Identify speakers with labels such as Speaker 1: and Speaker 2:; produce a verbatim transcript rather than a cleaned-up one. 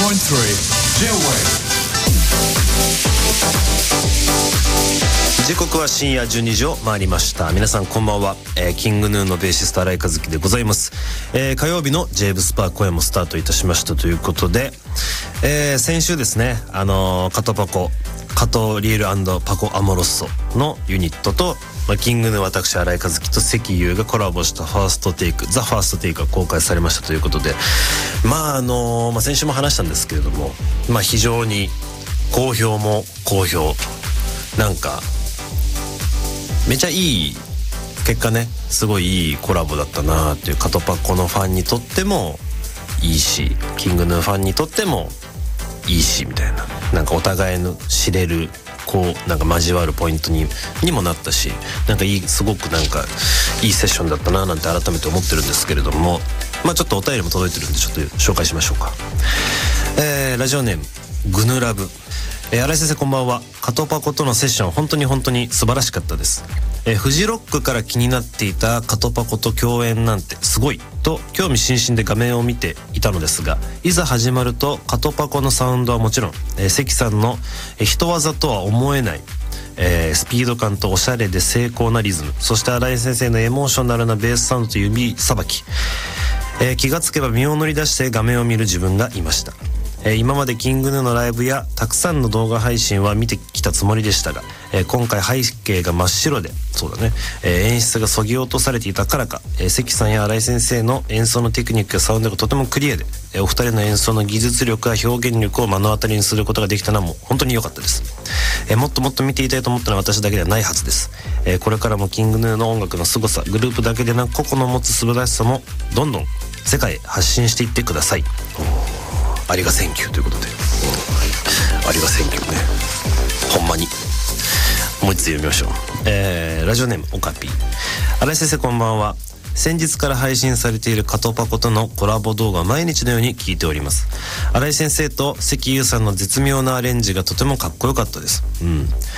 Speaker 1: ポイントスリー J-Wave。
Speaker 2: 時刻は深夜じゅうにじを回りました。皆さんこんばんは、えー、キングヌーのベーシスト新井和樹でございます、えー、火曜日の ジェイブスパー今夜もスタートいたしましたということで、えー、先週ですね、あのー、カトパコカトリエル&パコアモロッソのユニットと、まあ、キングヌー私新井和樹と関優がコラボしたファーストテイクザ・ファーストテイクが公開されましたということで、まああのーまあ、先週も話したんですけれども、まあ、非常に好評も好評、なんかめちゃいい結果ね、すごいいいコラボだったなっていう、カトパコのファンにとってもいいし、キングヌーファンにとってもいいしみたいな、なんかお互いの知れるこうなんか交わるポイントににもなったし、なんかいいすごくなんかいいセッションだったななんて改めて思ってるんですけれども、まあちょっとお便りも届いてるんでちょっと紹介しましょうか。えー、ラジオネームグヌラブ。えー、新井先生こんばんは。カトパコとのセッション本当に本当に素晴らしかったです。えー、フジロックから気になっていたカトパコと共演なんてすごいと興味津々で画面を見ていたのですが、いざ始まるとカトパコのサウンドはもちろん、えー、関さんの、えー、人技とは思えない、えー、スピード感とおしゃれで精巧なリズム、そして新井先生のエモーショナルなベースサウンドと指さばき、えー、気がつけば身を乗り出して画面を見る自分がいました。えー、今までキングヌーのライブやたくさんの動画配信は見てきたつもりでしたが、えー、今回背景が真っ白で、そうだね、えー、演出がそぎ落とされていたからか、えー、関さんや新井先生の演奏のテクニックやサウンドがとてもクリアで、えー、お二人の演奏の技術力や表現力を目の当たりにすることができたのはもう本当に良かったです。えー、もっともっと見ていたいと思ったのは私だけではないはずです。えー、これからもキングヌーの音楽の凄さ、グループだけでなく個々の持つ素晴らしさもどんどん世界へ発信していってください。ありがセンキューということで、ありがセンキューね、ほんまに。もう一つ読みましょう。えー、ラジオネームオカピー。新井先生こんばんは。先日から配信されているカトパコとのコラボ動画を毎日のように聞いております。新井先生と関優さんの絶妙なアレンジがとてもかっこよかったです。うん。